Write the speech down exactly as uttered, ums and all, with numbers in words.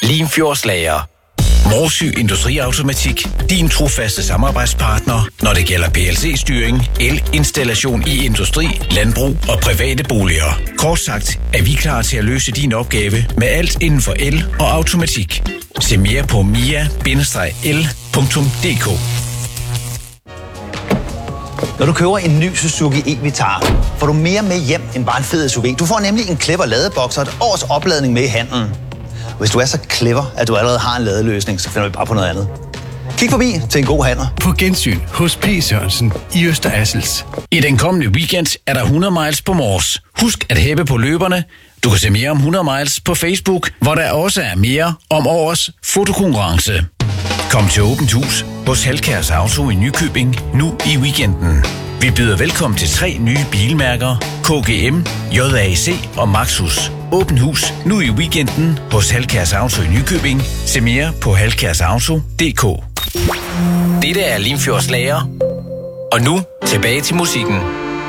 Limfjordslager. Morsø Industriautomatik, din trofaste samarbejdspartner, når det gælder P L C-styring, elinstallation i industri, landbrug og private boliger. Kort sagt er vi klar til at løse din opgave med alt inden for el og automatik. Se mere på mia bindestreg l punktum d k. Når du køber en ny Suzuki e-Vitara, får du mere med hjem end bare en fed S U V. Du får nemlig en clever ladeboks og et års opladning med i handlen. Hvis du er så clever, at du allerede har en ladeløsning, så finder vi bare på noget andet. Kig forbi til en god handler. På gensyn hos P. Sørensen i Øster Assels. I den kommende weekend er der hundrede miles på Mors. Husk at hæppe på løberne. Du kan se mere om hundrede miles på Facebook, hvor der også er mere om årets fotokonkurrence. Kom til åbent hus hos Halkærs Auto i Nykøbing nu i weekenden. Vi byder velkommen til tre nye bilmærker, K G M, J A C og Maxus. Åbent hus nu i weekenden hos Halkærs Auto i Nykøbing. Se mere på halkærsauto punktum d k. Dette er Limfjordslager. Og nu tilbage til musikken.